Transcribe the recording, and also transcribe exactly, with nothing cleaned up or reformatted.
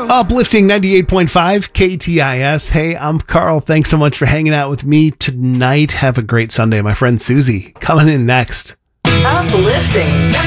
Uplifting ninety-eight point five K T I S. Hey, I'm Carl. Thanks so much for hanging out with me tonight. Have a great Sunday. My friend Susie coming in next. Uplifting.